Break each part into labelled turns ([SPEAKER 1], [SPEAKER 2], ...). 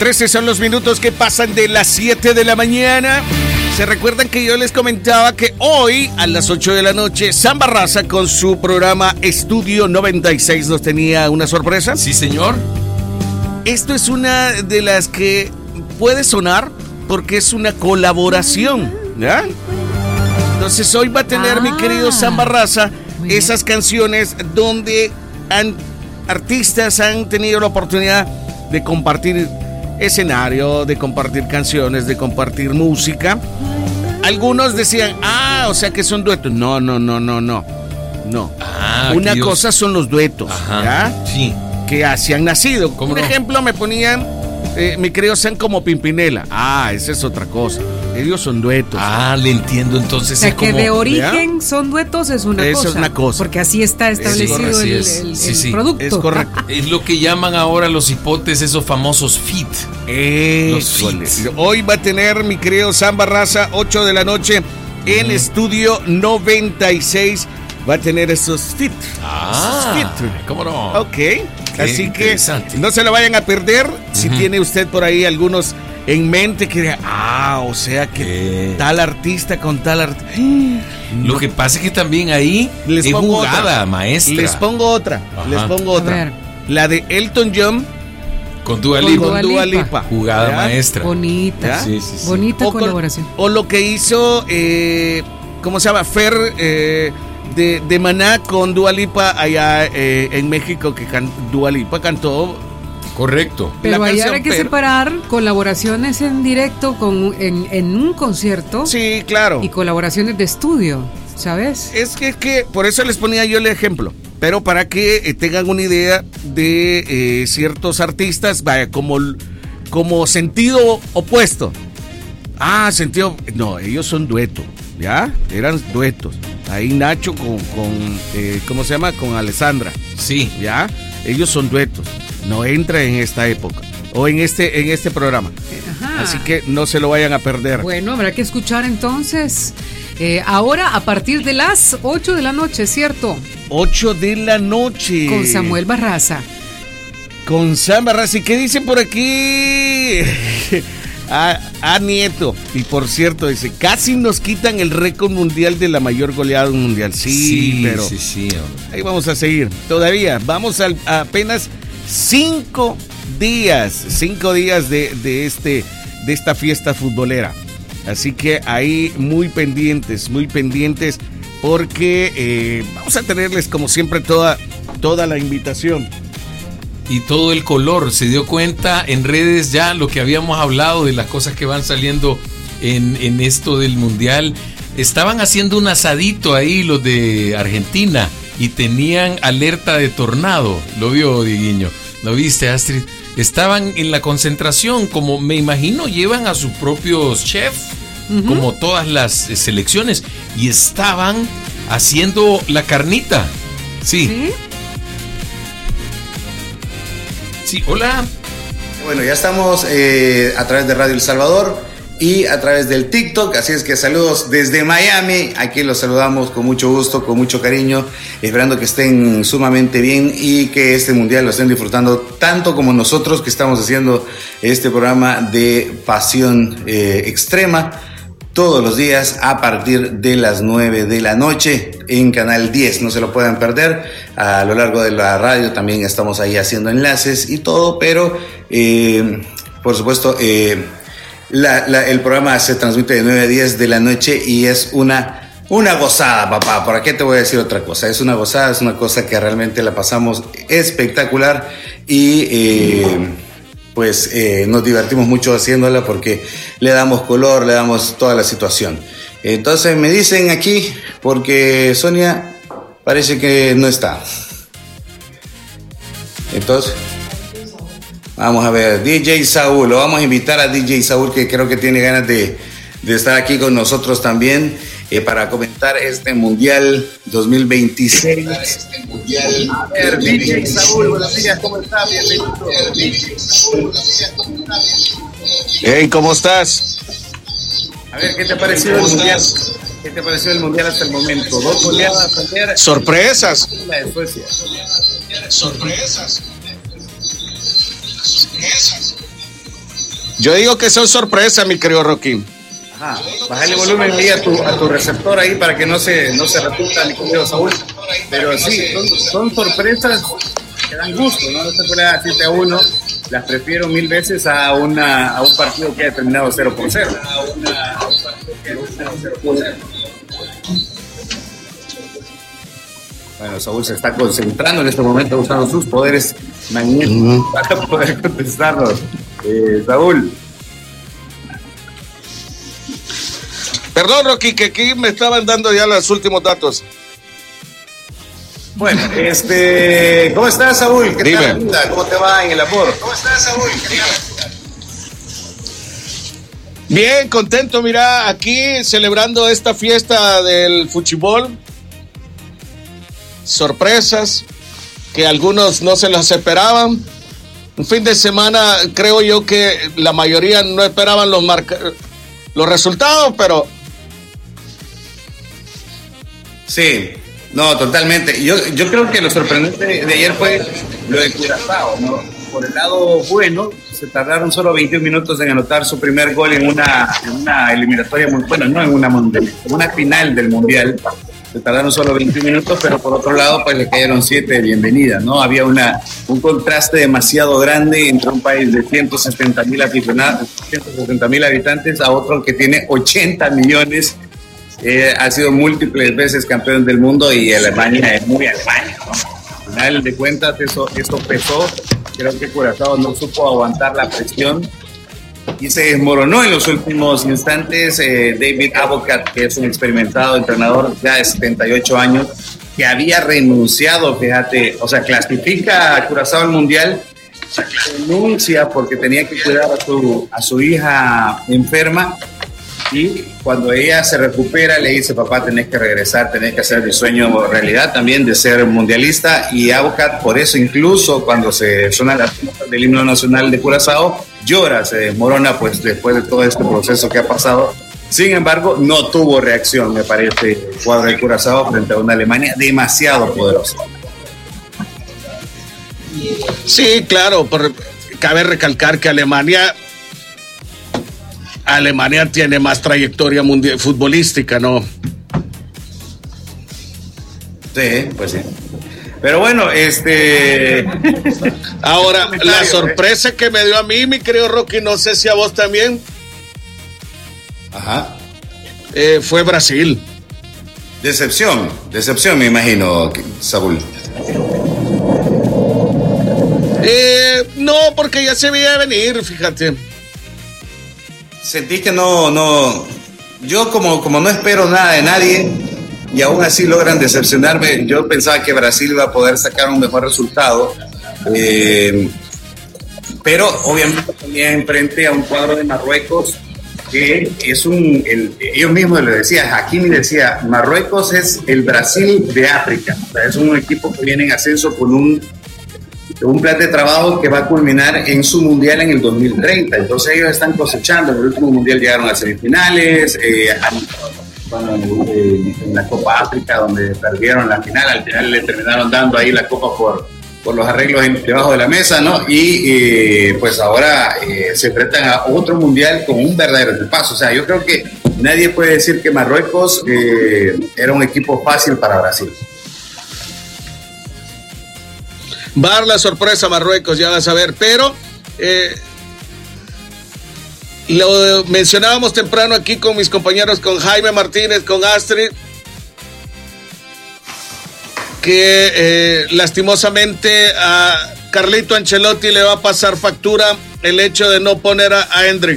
[SPEAKER 1] 13 son los minutos que pasan de las 7 de la mañana. ¿Se recuerdan que yo les comentaba que hoy a las 8 de la noche Samba Raza con su programa Estudio 96 nos tenía una sorpresa?
[SPEAKER 2] Sí, señor.
[SPEAKER 1] Esto es una de las que puede sonar porque es una colaboración, ¿ya? Entonces hoy va a tener mi querido Samba Raza esas canciones donde artistas han tenido la oportunidad de compartir escenario, de compartir canciones, de compartir música. Algunos decían, o sea que son duetos. No. Una cosa son los duetos, ¿ya?
[SPEAKER 2] Sí.
[SPEAKER 1] Que así han nacido.
[SPEAKER 2] ¿Cómo
[SPEAKER 1] Por
[SPEAKER 2] no?
[SPEAKER 1] ejemplo, me ponían, mi querido San como Pimpinela. Esa es otra cosa. Ellos son duetos.
[SPEAKER 2] Le entiendo. Entonces
[SPEAKER 3] o sea,
[SPEAKER 2] es
[SPEAKER 3] que
[SPEAKER 2] como...
[SPEAKER 3] de origen son duetos es una cosa.
[SPEAKER 1] Eso es una cosa.
[SPEAKER 3] Porque así está establecido el producto.
[SPEAKER 1] Es correcto.
[SPEAKER 2] Es lo que llaman ahora los hipotes, esos famosos fit. Los fit.
[SPEAKER 1] Hoy va a tener mi querido Samba Raza, 8 de la noche en Estudio 96. Va a tener esos fit.
[SPEAKER 2] ¿Cómo no?
[SPEAKER 1] Ok. Así que no se lo vayan a perder. Si tiene usted por ahí algunos en mente que diga, o sea que tal artista con tal artista.
[SPEAKER 2] Lo que pasa es que también ahí es jugada maestra.
[SPEAKER 1] Les pongo otra.
[SPEAKER 3] A ver.
[SPEAKER 1] La de Elton John
[SPEAKER 2] con Dua
[SPEAKER 3] Lipa.
[SPEAKER 2] Jugada
[SPEAKER 1] ¿Ya?
[SPEAKER 2] maestra.
[SPEAKER 3] Bonita.
[SPEAKER 2] Sí.
[SPEAKER 3] Bonita colaboración.
[SPEAKER 1] O lo que hizo, ¿cómo se llama? Fer de Maná con Dua Lipa allá en México, que Dua Lipa cantó.
[SPEAKER 2] Correcto.
[SPEAKER 3] Pero ahí hay que separar colaboraciones en directo en un concierto.
[SPEAKER 1] Sí, claro.
[SPEAKER 3] Y colaboraciones de estudio, ¿sabes?
[SPEAKER 1] Es que por eso les ponía yo el ejemplo. Pero para que tengan una idea de ciertos artistas, vaya, como sentido opuesto. No, ellos son dueto, ¿ya? Eran duetos. Ahí Nacho con ¿cómo se llama? Con Alessandra.
[SPEAKER 2] Sí.
[SPEAKER 1] ¿Ya? Ellos son duetos. No entra en esta época o en este programa. Así que no se lo vayan a perder.
[SPEAKER 3] Bueno, habrá que escuchar entonces. Ahora a partir de las 8 de la noche, ¿cierto?
[SPEAKER 1] 8 de la noche.
[SPEAKER 3] Con Samuel Barraza.
[SPEAKER 1] Con Sam Barraza. ¿Y qué dicen por aquí? Nieto. Y por cierto, dice, casi nos quitan el récord mundial de la mayor goleada mundial. Sí, pero
[SPEAKER 2] sí,
[SPEAKER 1] ahí vamos a seguir. Todavía vamos a apenas 5 días de esta fiesta futbolera. Así que ahí muy pendientes porque vamos a tenerles como siempre toda la invitación.
[SPEAKER 2] Y todo el color, se dio cuenta en redes ya lo que habíamos hablado de las cosas que van saliendo en esto del mundial. Estaban haciendo un asadito ahí los de Argentina y tenían alerta de tornado. Lo vio, Dieguiño. ¿Lo viste, Astrid? Estaban en la concentración, como me imagino llevan a sus propios chefs, como todas las selecciones, y estaban haciendo la carnita. Sí. Sí, hola.
[SPEAKER 4] Bueno, ya estamos a través de Radio El Salvador y a través del TikTok, así es que saludos desde Miami. Aquí los saludamos con mucho gusto, con mucho cariño, esperando que estén sumamente bien y que este mundial lo estén disfrutando tanto como nosotros que estamos haciendo este programa de pasión extrema todos los días a partir de las 9 de la noche en Canal 10. No se lo puedan perder. A lo largo de la radio también estamos ahí haciendo enlaces y todo, pero por supuesto el programa se transmite de 9 a 10 de la noche y es una gozada, papá. ¿Por qué te voy a decir otra cosa? Es una gozada, es una cosa que realmente la pasamos espectacular y nos divertimos mucho haciéndola porque le damos color, le damos toda la situación. Entonces me dicen aquí, porque Sonia parece que no está. Entonces, vamos a ver, DJ Saúl, lo vamos a invitar a DJ Saúl, que creo que tiene ganas de estar aquí con nosotros también para comentar este Mundial 2026. A ver, DJ Saúl, buenos días, ¿cómo estás? Bienvenido.
[SPEAKER 1] Hey, ¿cómo estás?
[SPEAKER 4] A ver, ¿qué te pareció el Mundial? ¿Qué te pareció el Mundial hasta el momento? 2 goleadas ayer.
[SPEAKER 1] Sorpresas.
[SPEAKER 4] La de Suecia.
[SPEAKER 1] Yo digo que son sorpresas, mi querido Rocky.
[SPEAKER 4] Ajá, bájale volumen ahí a tu receptor ahí para que no se repita, mi querido Saúl. Pero sí, son sorpresas que dan gusto, ¿no? No se puede dar 7-1. Las prefiero 1000 veces a un partido que haya terminado 0-0. Bueno, Saúl se está concentrando en este momento usando sus poderes magnéticos para poder contestarnos. Saúl.
[SPEAKER 1] Perdón, Rocky, que aquí me estaban dando ya los últimos datos.
[SPEAKER 4] Bueno, ¿cómo estás, Saúl? ¿Qué
[SPEAKER 1] Dime.
[SPEAKER 4] tal? ¿Cómo te va en el amor?
[SPEAKER 1] Bien, contento, mira, aquí celebrando esta fiesta del fútbol. Sorpresas que algunos no se las esperaban. Un fin de semana, creo yo que la mayoría no esperaban los resultados, pero...
[SPEAKER 4] Sí, no, totalmente. Yo creo que lo sorprendente de ayer fue lo de Curazao, ¿no? Por el lado bueno, se tardaron solo 21 minutos en anotar su primer gol en una eliminatoria, bueno, no en una final del Mundial. Se tardaron solo 21 minutos, pero por otro lado, pues le cayeron 7 de bienvenida, ¿no? Había un contraste demasiado grande entre un país de 170,000 aficionados, 170,000 habitantes, a otro que tiene 80 millones. Ha sido múltiples veces campeón del mundo y Alemania es muy Alemania, ¿no? Al final de cuentas, eso pesó. Creo que Curazao no supo aguantar la presión y se desmoronó en los últimos instantes. David Avocat, que es un experimentado entrenador ya de 78 años, que había renunciado, fíjate, o sea, clasifica a Curazao al Mundial, renuncia porque tenía que cuidar a su hija enferma, y cuando ella se recupera le dice: papá, tenés que regresar, tenés que hacer mi sueño realidad también de ser mundialista. Y Avocat, por eso incluso cuando se suena la del himno nacional de Curazao, llora, se desmorona, pues después de todo este proceso que ha pasado. Sin embargo, no tuvo reacción, me parece, el cuadro de Curazao frente a una Alemania demasiado poderosa.
[SPEAKER 1] Sí, claro, cabe recalcar que Alemania tiene más trayectoria futbolística, ¿no?
[SPEAKER 4] Sí, pues sí. Pero bueno,
[SPEAKER 1] Ahora, la sorpresa que me dio a mí, mi querido Rocky, no sé si a vos también.
[SPEAKER 4] Ajá.
[SPEAKER 1] Fue Brasil.
[SPEAKER 4] Decepción, me imagino, Saúl.
[SPEAKER 1] No, porque ya se veía venir, fíjate.
[SPEAKER 4] Sentí que no. Yo como no espero nada de nadie y aún así logran decepcionarme. Yo pensaba que Brasil iba a poder sacar un mejor resultado, pero obviamente también enfrente a un cuadro de Marruecos que es ellos mismos le decían, Hakimi decía, Marruecos es el Brasil de África. O sea, es un equipo que viene en ascenso con un plan de trabajo que va a culminar en su mundial en el 2030. Entonces ellos están cosechando. En el último mundial llegaron a semifinales, en la Copa África, donde perdieron la final. Al final le terminaron dando ahí la copa por los arreglos debajo de la mesa, ¿no? Y pues ahora se enfrentan a otro mundial con un verdadero repaso. O sea, yo creo que nadie puede decir que Marruecos era un equipo fácil para Brasil.
[SPEAKER 1] Va a dar la sorpresa a Marruecos, ya vas a ver, pero lo mencionábamos temprano aquí con mis compañeros, con Jaime Martínez, con Astrid, que lastimosamente a Carlito Ancelotti le va a pasar factura el hecho de no poner a Endrick.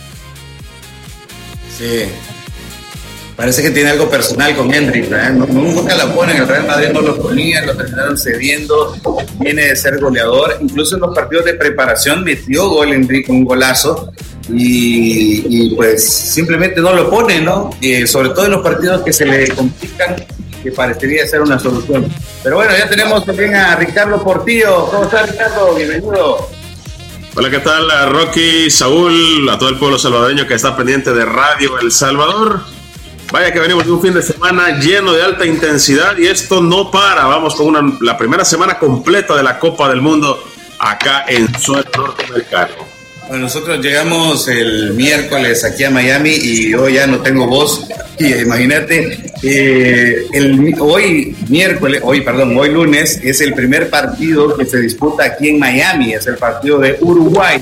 [SPEAKER 4] Sí. Parece que tiene algo personal con Endrick, ¿verdad? Nunca la ponen, el Real Madrid no lo ponía, lo terminaron cediendo, viene de ser goleador, incluso en los partidos de preparación metió gol Endrick, un golazo, y pues simplemente no lo pone, ¿no? Sobre todo en los partidos que se le complican, que parecería ser una solución. Pero bueno, ya tenemos también a Ricardo Portillo. ¿Cómo está, Ricardo? Bienvenido.
[SPEAKER 5] Hola, ¿qué tal? A Rocky, Saúl, a todo el pueblo salvadoreño que está pendiente de Radio El Salvador. Vaya que venimos de un fin de semana lleno de alta intensidad y esto no para. Vamos con la primera semana completa de la Copa del Mundo acá en suelo norteamericano.
[SPEAKER 4] Bueno, nosotros llegamos el miércoles aquí a Miami y hoy ya no tengo voz. Y imagínate, hoy lunes es el primer partido que se disputa aquí en Miami, es el partido de Uruguay.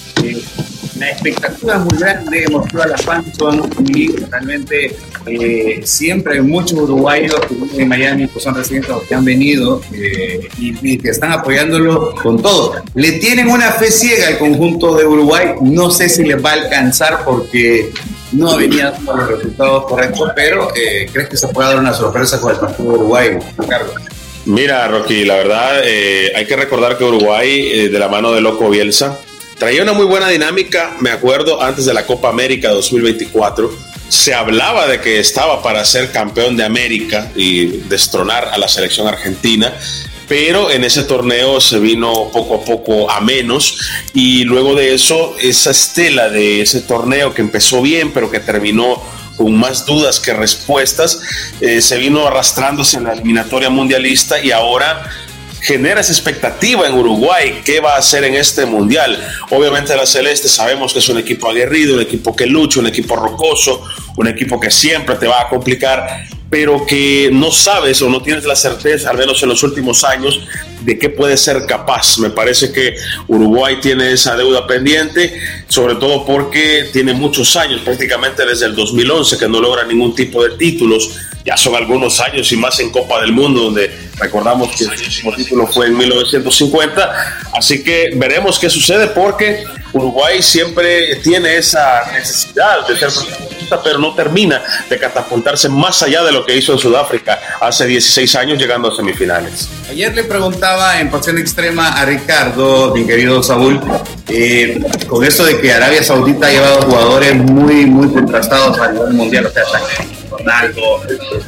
[SPEAKER 4] La expectativa es muy grande, mostró a la Panson y realmente siempre hay muchos uruguayos que viven en Miami, pues son residentes que han venido y que están apoyándolo con todo. Le tienen una fe ciega al conjunto de Uruguay, no sé si les va a alcanzar porque no venía con los resultados correctos, pero ¿crees que se puede dar una sorpresa con el partido de Uruguay, Carlos?
[SPEAKER 5] Mira, Rocky, la verdad hay que recordar que Uruguay, de la mano de Loco Bielsa, traía una muy buena dinámica. Me acuerdo antes de la Copa América 2024 se hablaba de que estaba para ser campeón de América y destronar a la selección argentina, pero en ese torneo se vino poco a poco a menos y luego de eso esa estela de ese torneo que empezó bien pero que terminó con más dudas que respuestas, se vino arrastrándose en la eliminatoria mundialista y ahora genera esa expectativa en Uruguay. ¿Qué va a hacer en este mundial? Obviamente la Celeste sabemos que es un equipo aguerrido, un equipo que lucha, un equipo rocoso, un equipo que siempre te va a complicar, pero que no sabes o no tienes la certeza, al menos en los últimos años, de qué puede ser capaz. Me parece que Uruguay tiene esa deuda pendiente, sobre todo porque tiene muchos años, prácticamente desde el 2011, que no logra ningún tipo de títulos. Ya son algunos años y más en Copa del Mundo, donde recordamos que el último título fue en 1950. Así que veremos qué sucede, porque Uruguay siempre tiene esa necesidad de ser protagonista, pero no termina de catapultarse más allá de lo que hizo en Sudáfrica hace 16 años, llegando a semifinales.
[SPEAKER 4] Ayer le preguntaba en Pasión Extrema a Ricardo, mi querido Saúl, con esto de que Arabia Saudita ha llevado jugadores muy, muy contrastados a nivel mundial, o sea, Ronaldo,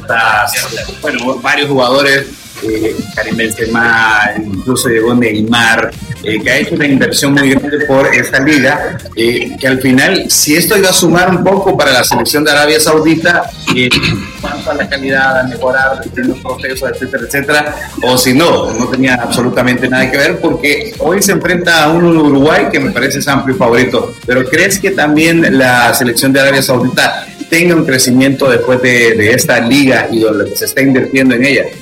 [SPEAKER 4] varios jugadores, Karim Benzema, incluso llegó Neymar, que ha hecho una inversión muy grande por esta liga, que al final, si esto iba a sumar un poco para la selección de Arabia Saudita, cuanto a la calidad, a mejorar los procesos, etcétera, etcétera, o si no tenía absolutamente nada que ver, porque hoy se enfrenta a un Uruguay que me parece es amplio favorito. Pero ¿crees que también la selección de Arabia Saudita tenga un crecimiento después de esta liga y donde se está invirtiendo en ella?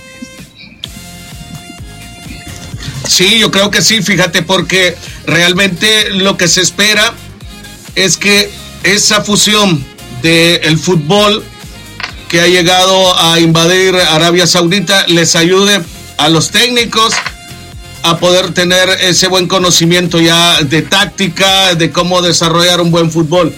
[SPEAKER 1] Sí, yo creo que sí, fíjate, porque realmente lo que se espera es que esa fusión del fútbol que ha llegado a invadir Arabia Saudita les ayude a los técnicos a poder tener ese buen conocimiento ya de táctica, de cómo desarrollar un buen fútbol.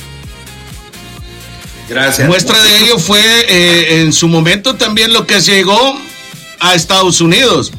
[SPEAKER 4] Gracias.
[SPEAKER 1] Muestra de ello fue en su momento también lo que llegó a Estados Unidos.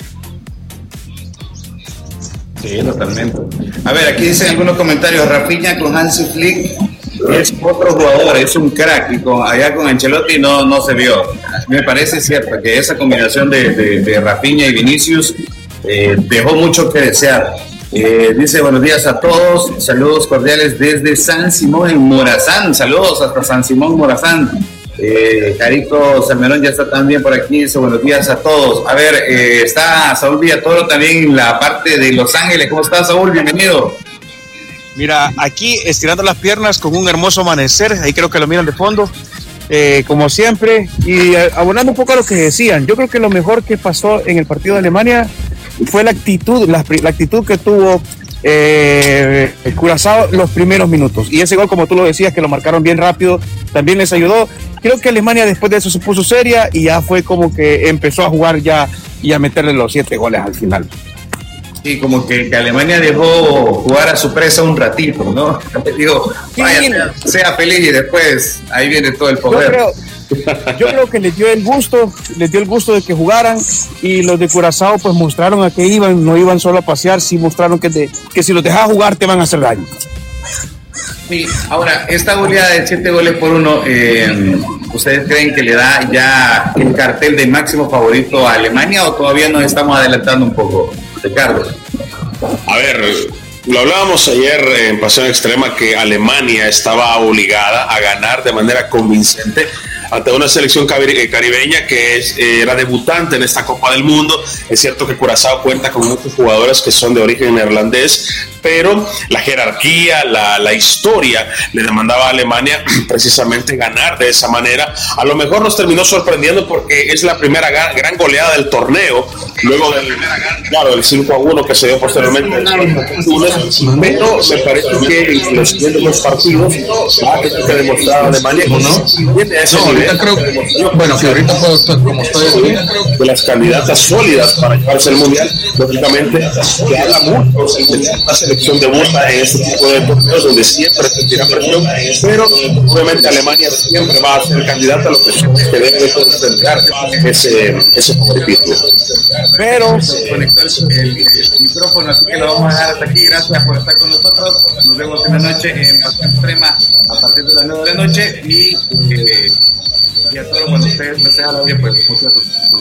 [SPEAKER 4] Sí, totalmente. A ver, aquí dicen algunos comentarios. Rafinha con Hansi Flick es otro jugador, es un crack, y allá con Ancelotti no se vio. Me parece cierto que esa combinación de Rafinha y Vinicius dejó mucho que desear. Dice buenos días a todos, saludos cordiales desde San Simón en Morazán, saludos hasta San Simón Morazán. Carito Salmerón ya está también por aquí, dice buenos días a todos. A ver, está Saúl Villatoro también en la parte de Los Ángeles. ¿Cómo estás, Saúl? Bienvenido.
[SPEAKER 6] Mira, aquí estirando las piernas con un hermoso amanecer, ahí creo que lo miran de fondo, como siempre, y abonando un poco a lo que decían. Yo creo que lo mejor que pasó en el partido de Alemania fue la actitud que tuvo el Curazao los primeros minutos, y ese gol, como tú lo decías, que lo marcaron bien rápido, también les ayudó. Creo que Alemania después de eso se puso seria y ya fue como que empezó a jugar ya y a meterle los 7 goles al final.
[SPEAKER 4] Sí, como que Alemania dejó jugar a su presa un ratito, ¿no? Digo, vaya, sea feliz y después ahí viene todo el poder.
[SPEAKER 6] Yo creo que les dio el gusto de que jugaran, y los de Curazao pues mostraron a qué iban, no iban solo a pasear, sí mostraron que si los dejas jugar te van a hacer daño.
[SPEAKER 4] Sí, ahora, esta goleada de 7-1, ¿ustedes creen que le da ya el cartel de máximo favorito a Alemania, o todavía nos estamos adelantando un poco, Ricardo?
[SPEAKER 5] A ver, lo hablábamos ayer en Pasión Extrema, que Alemania estaba obligada a ganar de manera convincente ante una selección caribeña que era debutante en esta Copa del Mundo. Es cierto que Curazao cuenta con muchos jugadores que son de origen neerlandés, pero la jerarquía, la historia le demandaba a Alemania precisamente ganar de esa manera. A lo mejor nos terminó sorprendiendo porque es la primera gran goleada del torneo, luego del 5-1 que se dio posteriormente, pero me parece que en los siguientes dos partidos va a tener que demostrar a Alemania que no tiene ese nivel.
[SPEAKER 2] Ahorita creo que ahorita como estoy aquí,
[SPEAKER 5] de las candidatas sólidas para llevarse el mundial, lógicamente que habla mucho de la selección debuta en este tipo de torneos donde siempre se tira presión, pero obviamente Alemania siempre va a ser candidata a lo que debe de concentrar ese favoritismo.
[SPEAKER 4] Pero conectó el micrófono, así que lo vamos a dejar hasta aquí. Gracias por estar con nosotros. Nos vemos en la noche en Pasión Extrema a partir de las 9 de la noche y a todos cuando ustedes no se hagan bien, pues muchas gracias.